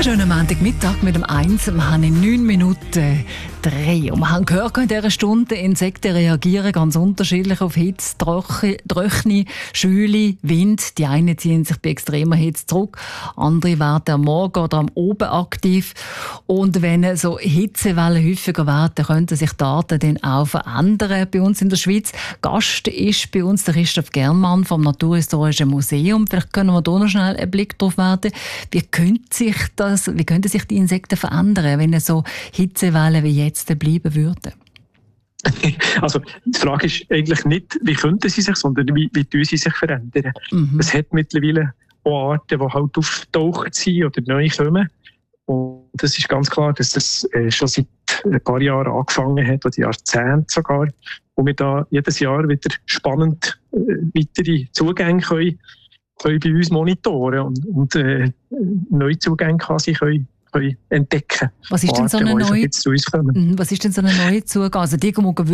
Schönen Montagmittag mit dem 1. Wir haben in 9 Minuten 3. Und wir haben gehört, in dieser Stunde, Insekten reagieren ganz unterschiedlich auf Hitze, Trockenheit, Schwüle, Wind. Die einen ziehen sich bei extremer Hitze zurück, andere werden am Morgen oder am Abend aktiv. Und wenn so Hitzewellen häufiger werden, könnten sich die Arten dann auch verändern bei uns in der Schweiz. Gast ist bei uns der Christoph Gernmann vom Naturhistorischen Museum. Vielleicht können wir da noch schnell einen Blick drauf werfen. Wie könnten sich die Insekten verändern, wenn so Hitzewellen wie jetzt bleiben würden? Also die Frage ist eigentlich nicht, wie könnten sie sich, sondern wie tun sie sich verändern. Es hat mittlerweile auch Arten, die halt aufgetaucht sind oder neu kommen. Und es ist ganz klar, dass das schon seit ein paar Jahren angefangen hat, oder Jahrzehnte sogar, wo wir da jedes Jahr wieder spannend weitere Zugänge können bei uns monitoren und neue Zugänge quasi können entdecken. Was ist denn so eine neue Zugang? Also die